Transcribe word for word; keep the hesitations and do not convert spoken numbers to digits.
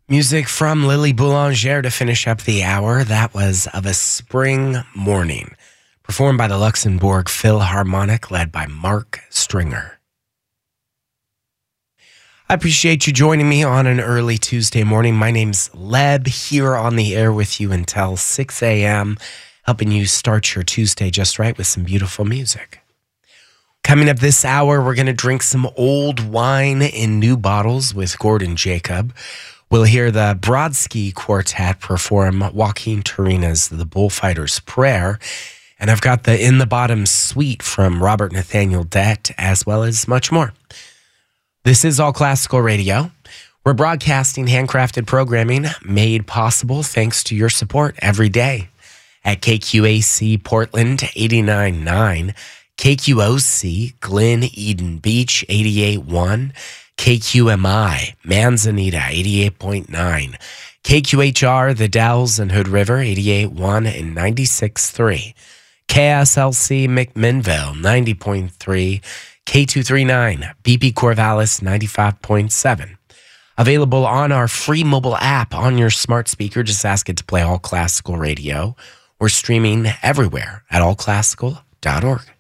Music from Lily Boulanger to finish up the hour. That was Of a Spring Morning, performed by the Luxembourg Philharmonic, led by Mark Stringer. I appreciate you joining me on an early Tuesday morning. My name's Leb, here on the air with you until six a.m., helping you start your Tuesday just right with some beautiful music. Coming up this hour, we're going to drink some old wine in new bottles with Gordon Jacob. We'll hear the Brodsky Quartet perform Joaquin Turina's The Bullfighter's Prayer. And I've got the In the Bottom Suite from Robert Nathaniel Dett, as well as much more. This is All Classical Radio. We're broadcasting handcrafted programming made possible thanks to your support every day at K Q A C Portland eighty-nine point nine, K Q O C Glen Eden Beach eighty-eight point one, K Q M I Manzanita eighty-eight point nine, K Q H R The Dalles and Hood River eighty-eight point one and ninety-six point three, K S L C McMinnville ninety point three, K two thirty-nine B P Corvallis ninety-five point seven. Available on our free mobile app on your smart speaker. Just ask it to play All Classical Radio. We're streaming everywhere at all classical dot org.